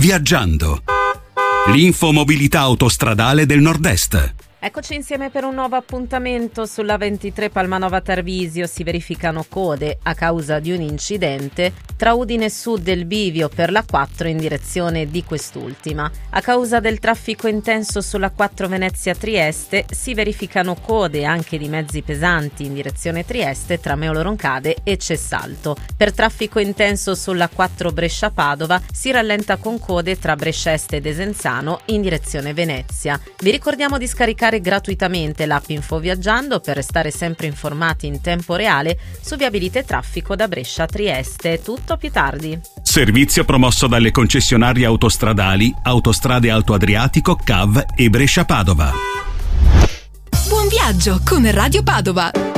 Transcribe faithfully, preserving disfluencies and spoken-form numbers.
Viaggiando. L'infomobilità autostradale del Nord-Est. Eccoci insieme per un nuovo appuntamento. Sulla ventitré Palmanova Tarvisio si verificano code a causa di un incidente tra Udine Sud e il bivio per la quattro in direzione di quest'ultima. A causa del traffico intenso sulla quattro Venezia Trieste si verificano code anche di mezzi pesanti in direzione Trieste tra Meolo Roncade e Cessalto. Per traffico intenso sulla quattro Brescia Padova si rallenta con code tra Brescia Est e Desenzano in direzione Venezia. Vi ricordiamo di scaricare gratuitamente l'app Info Viaggiando per restare sempre informati in tempo reale su viabilità e traffico da Brescia a Trieste. Tutto più tardi. Servizio promosso dalle concessionarie autostradali Autostrade Alto Adriatico, C A V e Brescia Padova. Buon viaggio con Radio Padova.